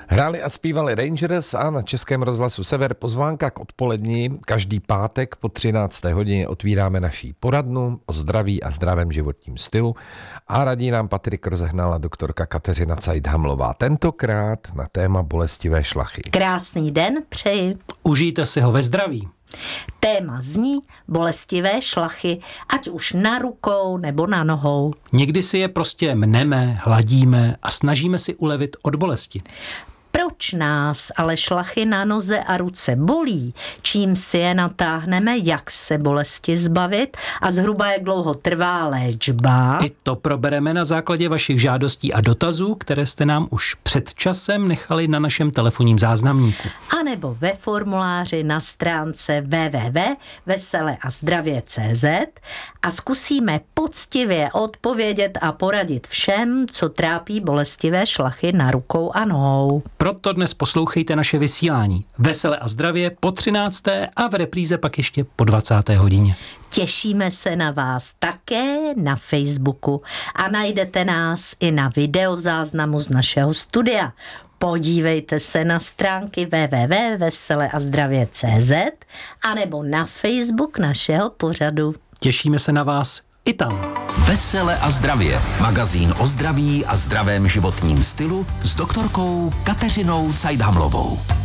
Hráli a zpívali Rangers a na Českém rozhlasu Sever pozvánka k odpolední. Každý pátek po 13. hodině otvíráme naší poradnu o zdraví a zdravém životním stylu a radí nám Patrik Rozehnal a doktorka Kateřina Cajdhamlová. Tentokrát na téma bolestivé šlachy. Krásný den přeji. Užijte si ho ve zdraví. Téma zní bolestivé šlachy, ať už na rukou nebo na nohou. Někdy si je prostě mneme, hladíme a snažíme si ulevit od bolesti. Proč nás ale šlachy na noze a ruce bolí? Čím si je natáhneme, jak se bolesti zbavit a zhruba jak dlouho trvá léčba? I to probereme na základě vašich žádostí a dotazů, které jste nám už před časem nechali na našem telefonním záznamníku. A nebo ve formuláři na stránce www.veseleazdravě.cz a zkusíme poctivě odpovědět a poradit všem, co trápí bolestivé šlachy na rukou a nohou. Proto dnes poslouchejte naše vysílání Vesele a zdravě po 13. a v repríze pak ještě po 20. hodině. Těšíme se na vás také na Facebooku a najdete nás i na videozáznamu z našeho studia. Podívejte se na stránky www.veseleazdravě.cz a nebo na Facebook našeho pořadu. Těšíme se na vás i tam. Vesele a zdravě. Magazín o zdraví a zdravém životním stylu s doktorkou Kateřinou Cajdhamlovou.